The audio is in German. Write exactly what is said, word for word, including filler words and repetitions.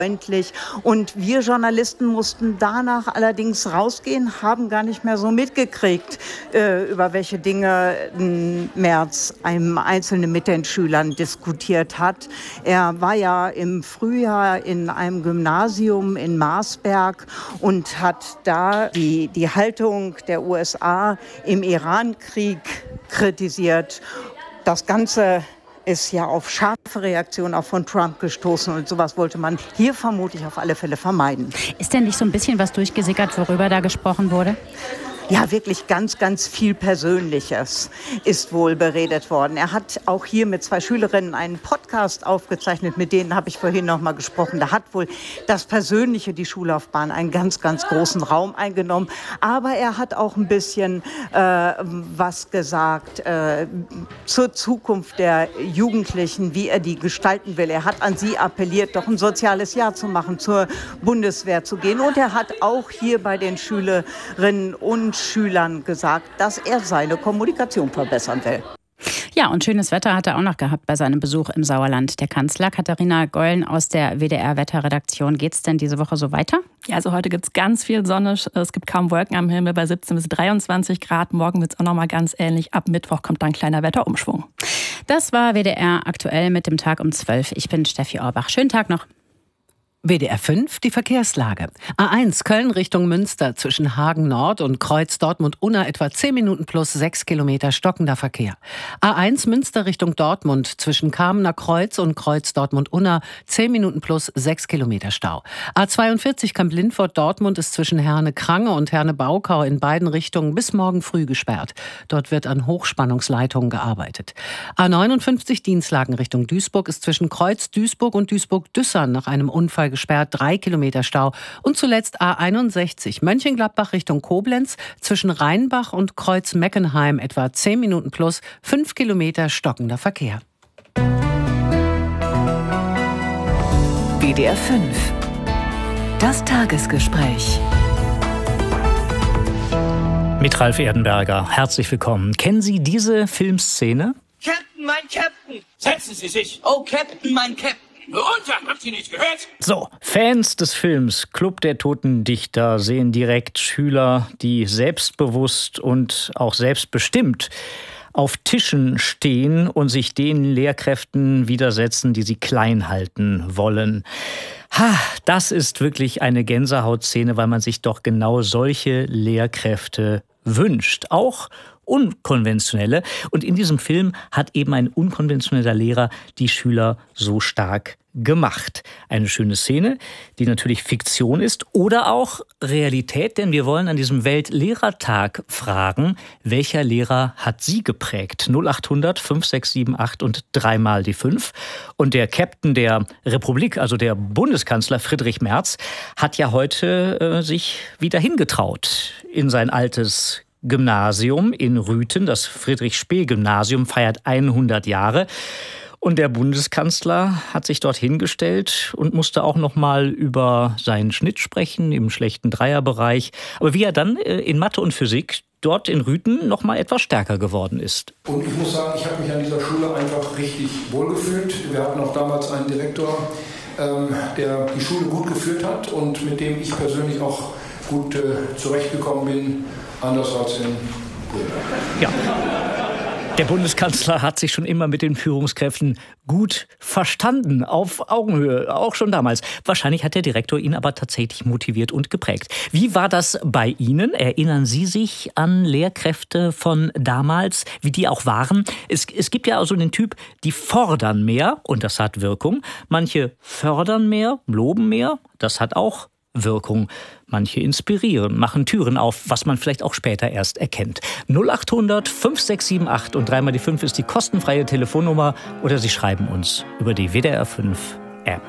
freundlich. Und wir Journalisten mussten danach allerdings rausgehen, haben gar nicht mehr so mitgekriegt, äh, über welche Dinge Merz einem Einzelnen mit den Schülern diskutiert hat. Er war ja im Frühjahr in einem Gymnasium in Marsberg und hat da die, die Haltung der U S A im Irankrieg kritisiert. Das Ganze ist ja auf scharfe Reaktionen auch von Trump gestoßen und sowas wollte man hier vermutlich auf alle Fälle vermeiden. Ist denn nicht so ein bisschen was durchgesickert, worüber da gesprochen wurde? Ja, wirklich ganz, ganz viel Persönliches ist wohl beredet worden. Er hat auch hier mit zwei Schülerinnen einen Podcast aufgezeichnet, mit denen habe ich vorhin noch mal gesprochen. Da hat wohl das Persönliche, die Schullaufbahn, einen ganz, ganz großen Raum eingenommen. Aber er hat auch ein bisschen äh, was gesagt äh, zur Zukunft der Jugendlichen, wie er die gestalten will. Er hat an sie appelliert, doch ein soziales Jahr zu machen, zur Bundeswehr zu gehen. Und er hat auch hier bei den Schülerinnen und Schülern gesagt, dass er seine Kommunikation verbessern will. Ja, und schönes Wetter hat er auch noch gehabt bei seinem Besuch im Sauerland. Der Kanzler Katharina Gollen aus der W D R-Wetterredaktion. Geht es denn diese Woche so weiter? Ja, also heute gibt es ganz viel Sonne. Es gibt kaum Wolken am Himmel bei siebzehn bis dreiundzwanzig Grad. Morgen wird es auch noch mal ganz ähnlich. Ab Mittwoch kommt dann ein kleiner Wetterumschwung. Das war W D R aktuell mit dem Tag um zwölf. Ich bin Steffi Orbach. Schönen Tag noch. W D R fünf, die Verkehrslage. A eins, Köln Richtung Münster zwischen Hagen Nord und Kreuz Dortmund-Unna etwa zehn Minuten plus sechs Kilometer stockender Verkehr. A eins, Münster Richtung Dortmund zwischen Kamener Kreuz und Kreuz Dortmund-Unna zehn Minuten plus sechs Kilometer Stau. A zweiundvierzig, Kamp-Lindfort Dortmund ist zwischen Herne-Krange und Herne-Baukau in beiden Richtungen bis morgen früh gesperrt. Dort wird an Hochspannungsleitungen gearbeitet. A neunundfünfzig, Dienstlagen Richtung Duisburg ist zwischen Kreuz Duisburg und Duisburg-Düssern nach einem Unfall gesperrt, drei Kilometer Stau. Und zuletzt A einundsechzig, Mönchengladbach Richtung Koblenz, zwischen Rheinbach und Kreuz Meckenheim etwa zehn Minuten plus, fünf Kilometer stockender Verkehr. W D R fünf. Das Tagesgespräch. Mit Ralf Erdenberger. Herzlich willkommen. Kennen Sie diese Filmszene? Captain, mein Captain! Setzen Sie sich! Oh, Captain, mein Captain! Und, habt ihr nicht gehört? So, Fans des Films Club der Toten Dichter sehen direkt Schüler, die selbstbewusst und auch selbstbestimmt auf Tischen stehen und sich den Lehrkräften widersetzen, die sie klein halten wollen. Ha, das ist wirklich eine Gänsehautszene, weil man sich doch genau solche Lehrkräfte wünscht. Auch unkonventionelle. Und in diesem Film hat eben ein unkonventioneller Lehrer die Schüler so stark gemacht. Eine schöne Szene, die natürlich Fiktion ist oder auch Realität, denn wir wollen an diesem Weltlehrertag fragen, welcher Lehrer hat Sie geprägt? null achthundert fünf sechs sieben acht und dreimal die fünf. Und der Captain der Republik, also der Bundeskanzler Friedrich Merz, hat ja heute äh, sich wieder hingetraut in sein altes Gymnasium in Rüthen. Das Friedrich-Spee-Gymnasium feiert hundert Jahre. Und der Bundeskanzler hat sich dort hingestellt und musste auch noch mal über seinen Schnitt sprechen im schlechten Dreierbereich. Aber wie er dann in Mathe und Physik dort in Rüthen noch mal etwas stärker geworden ist. Und ich muss sagen, ich habe mich an dieser Schule einfach richtig wohlgefühlt. Wir hatten auch damals einen Direktor, ähm, der die Schule gut geführt hat und mit dem ich persönlich auch gut äh, zurechtgekommen bin, anders als in Brüder. Ja. Der Bundeskanzler hat sich schon immer mit den Führungskräften gut verstanden, auf Augenhöhe, auch schon damals. Wahrscheinlich hat der Direktor ihn aber tatsächlich motiviert und geprägt. Wie war das bei Ihnen? Erinnern Sie sich an Lehrkräfte von damals, wie die auch waren? Es, es gibt ja also den Typ, die fordern mehr und das hat Wirkung. Manche fördern mehr, loben mehr, das hat auch Wirkung. Manche inspirieren, machen Türen auf, was man vielleicht auch später erst erkennt. null achthundert fünf sechs sieben acht und dreimal die fünf ist die kostenfreie Telefonnummer oder Sie schreiben uns über die W D R fünf